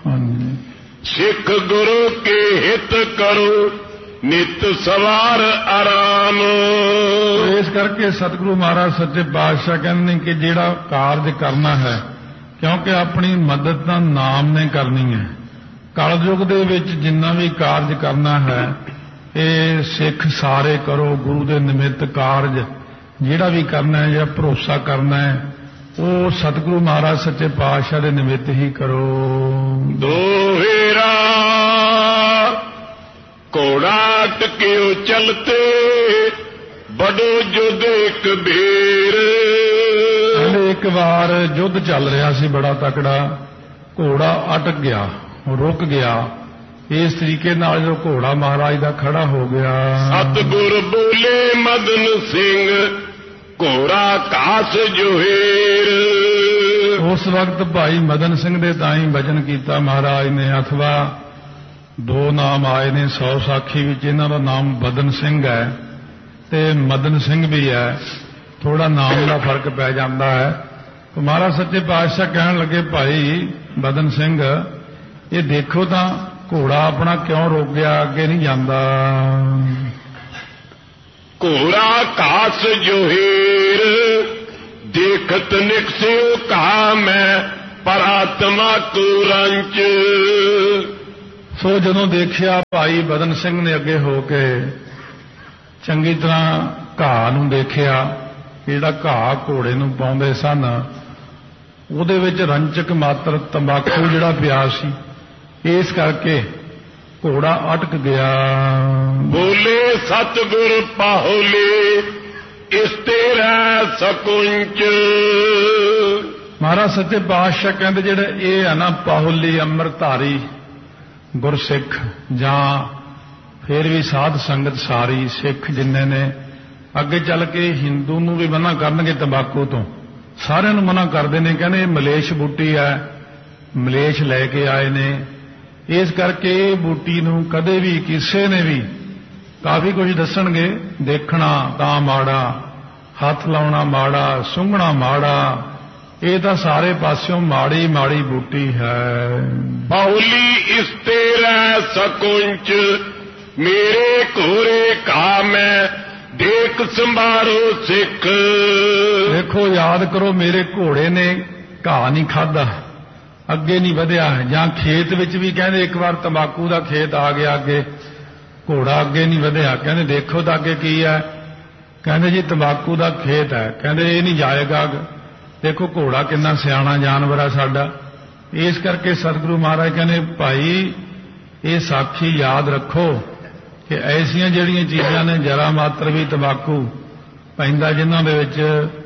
सिख गुरु के हित करो नित सवार आराम। इस करके सतगुरु महाराज सच्चे पातशाह कहते हैं कि जिहड़ा कारज करना है, क्योंकि अपनी मदद तां नाम ने करनी है। कलयुग दे विच जिन्ना भी कारज करना है ये सिख सारे करो, गुरु दे निमित्त कारज जिहड़ा भी करना है, जिहड़ा भरोसा करना है वो सतगुरु महाराज सच्चे पातशाह दे निमित्त ही करो। दोहेरा घोड़ा टक्यो चलते बड़ो युद्ध एक बेर। एक बार युद्ध चल रहा सी बड़ा तकड़ा, घोड़ा अटक गया, रुक गया। इस तरीके नाल जो घोड़ा महाराज दा खड़ा हो गया। सतगुर बोले मदन सिंह घोड़ा कास जोहेर। उस वक्त भाई मदन सिंह दे ताई वचन कीता महाराज ने, अथवा दो नाम आए ने 100 साखी विच, इन्हां दा नाम बदन सिंह है ते मदन सिंह भी है, थोड़ा नाम का फर्क पै जाता है। तो महाराज सच्चे पातशाह कहन लगे भाई बदन सिंह ये देखो तो घोड़ा अपना क्यों रोक गया, अगे नहीं जाता। घोड़ा कास जोहेर देखत निकसियो कहा मैं परात्मा को रंच। सो जदों देखिया भाई बदन सिंह ने अगे हो के चंगी तरह घाह नूं देखिया, जिहड़ा घाह घोड़े नूं पाउंदे सन ਉਹਦੇ ਵਿੱਚ रंचक मात्र तंबाकू जिहड़ा पिया सी, इस करके घोड़ा अटक गया। बोले सतगुर पाहुले इस तेरा सकुंच। महाराज सच्चे पातशाह कहते जिहड़े ये है ना पाहुली अमृतधारी गुरसिख जां फिर भी साध संगत सारी सिख जिन्ने ने अगे चल के हिंदू नूं भी मना करनगे तंबाकू तो, सारे नूं मना करते हैं, कहने मलेश बूटी है, मलेश लैके आए ने। इस करके बूटी नूं कदे भी किसी ने भी काफी कुछ दसणगे, देखना तां माड़ा, हथ लाउणा माड़ा, सूंघना माड़ा, ये तो सारे पासों माड़ी माड़ी बूटी है। बाहुली इस तेरा सकुंच मेरे घोरे का मैं देख संभारो सिख। देखो याद करो मेरे घोड़े ने घाह नहीं खादा, अगे नहीं वधिया, जां खेत विच भी कहते एक बार तंबाकू का खेत आ गया अगे, घोड़ा अगे नहीं वधिया, कहते देखो तो अगे की है, कहते जी तंबाकू का खेत है, कहते ये नहीं जाएगा। देखो घोड़ा कितना सियाणा जानवर है साडा। इस करके सतगुरु महाराज कहने भाई ये साखी याद रखो कि ऐसियां जिहड़ियां चीज़ां ने जरा मात्र भी तंबाकू पैंदा जिन्हां दे विच